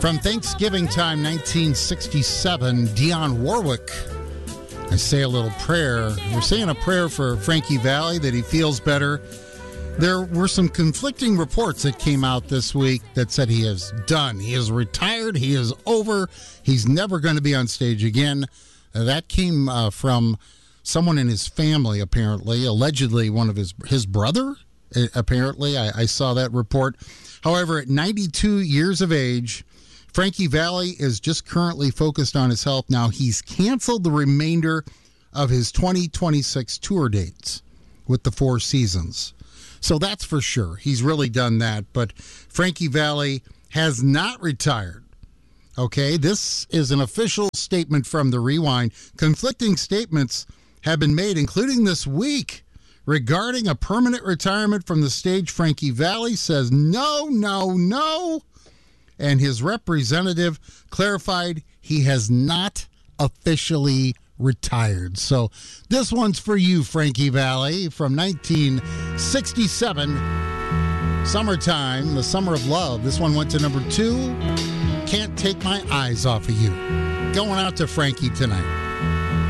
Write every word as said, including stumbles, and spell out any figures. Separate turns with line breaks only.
From Thanksgiving time, nineteen sixty-seven, Dionne Warwick. I say a little prayer. We're saying a prayer for Frankie Valli that he feels better. There were some conflicting reports that came out this week that said he is done. He is retired. He is over. He's never going to be on stage again. Uh, that came uh, from someone in his family, apparently, allegedly one of his his brother, uh, apparently. I, I saw that report. However, at ninety-two years of age, Frankie Valli is just currently focused on his health. Now, he's canceled the remainder of his twenty twenty-six tour dates with the Four Seasons. So that's for sure. He's really done that. But Frankie Valli has not retired. Okay, this is an official statement from the Rewind. Conflicting statements have been made, including this week, regarding a permanent retirement from the stage. Frankie Valli says no, no, no. And his representative clarified he has not officially retired. So this one's for you, Frankie Valli, from nineteen sixty-seven, Summertime, the Summer of Love. This one went to number two, Can't Take My Eyes Off of You. Going out to Frankie tonight.